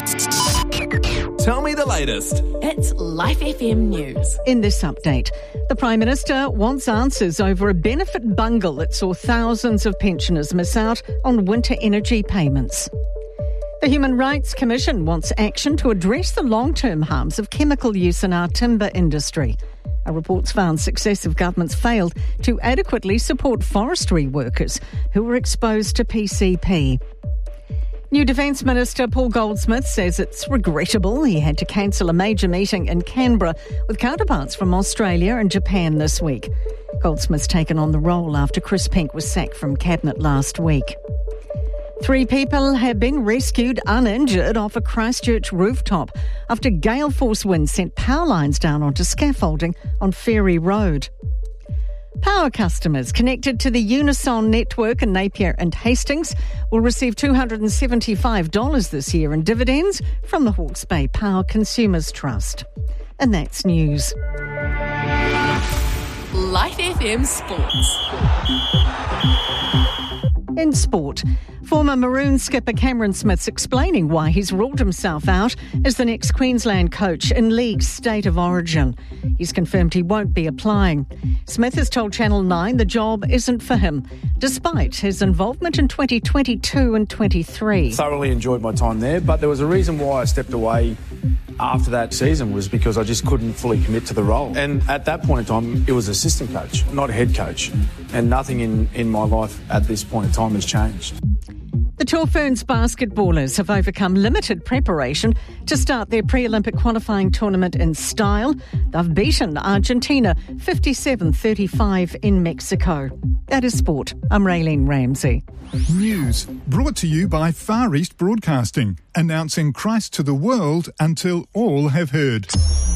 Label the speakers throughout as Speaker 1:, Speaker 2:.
Speaker 1: Tell me the latest.
Speaker 2: It's Life FM News.
Speaker 3: In this update, the Prime Minister wants answers over a benefit bungle that saw thousands of pensioners miss out on winter energy payments. The Human Rights Commission wants action to address the long-term harms of chemical use in our timber industry. Our reports found successive governments failed to adequately support forestry workers who were exposed to PCP. New Defence Minister Paul Goldsmith says it's regrettable he had to cancel a major meeting in Canberra with counterparts from Australia and Japan this week. Goldsmith's taken on the role after Chris Pink was sacked from Cabinet last week. 3 people have been rescued uninjured off a Christchurch rooftop after gale force winds sent power lines down onto scaffolding on Ferry Road. Power customers connected to the Unison network in Napier and Hastings will receive $275 this year in dividends from the Hawke's Bay Power Consumers Trust. And that's news.
Speaker 2: Life FM Sports.
Speaker 3: In sport, former Maroon skipper Cameron Smith's explaining why he's ruled himself out as the next Queensland coach in League's State of Origin. He's confirmed he won't be applying. Smith has told Channel 9 the job isn't for him, despite his involvement in 2022 and 23.
Speaker 4: Thoroughly enjoyed my time there, but there was a reason why I stepped away after that season was because I just couldn't fully commit to the role. And at that point in time, it was assistant coach, not head coach. And nothing in my life at this point in time has changed.
Speaker 3: The Tall Ferns basketballers have overcome limited preparation to start their pre-Olympic qualifying tournament in style. They've beaten Argentina 57-35 in Mexico. That is sport. I'm Raylene Ramsey.
Speaker 5: News brought to you by Far East Broadcasting, announcing Christ to the world until all have heard.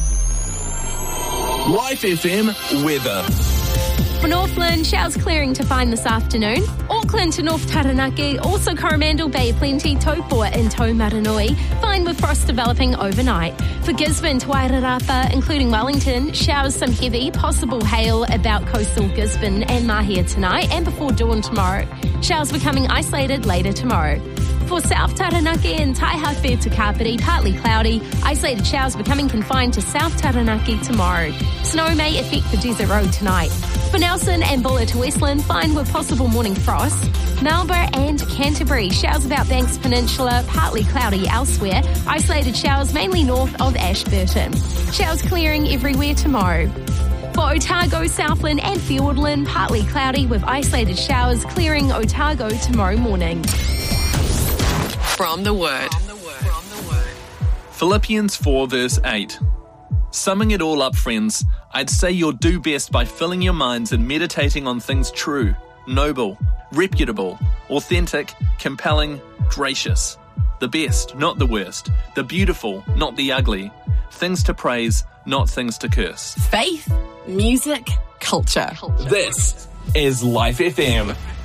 Speaker 1: Life FM weather.
Speaker 6: For Northland, showers clearing to find this afternoon. Auckland to North Taranaki, also Coromandel Bay, plenty, Taupo and Taumarunui, fine with frost developing overnight. For Gisborne to Wairarapa, including Wellington, showers some heavy, possible hail about coastal Gisborne and Mahia tonight and before dawn tomorrow. Showers becoming isolated later tomorrow. For South Taranaki and Taihawhiti to Kapiti, partly cloudy. Isolated showers becoming confined to South Taranaki tomorrow. Snow may affect the Desert Road tonight. For Nelson and Buller to Westland, fine with possible morning frost. Marlborough and Canterbury, showers about Banks Peninsula, partly cloudy elsewhere. Isolated showers mainly north of Ashburton. Showers clearing everywhere tomorrow. For Otago, Southland and Fiordland, partly cloudy with isolated showers clearing Otago tomorrow morning.
Speaker 2: From the Word.
Speaker 1: Philippians 4 verse 8. Summing it all up, friends, I'd say you'll do best by filling your minds and meditating on things true, noble, reputable, authentic, compelling, gracious. The best, not the worst. The beautiful, not the ugly. Things to praise, not things to curse.
Speaker 2: Faith, music, culture.
Speaker 1: This is Life FM.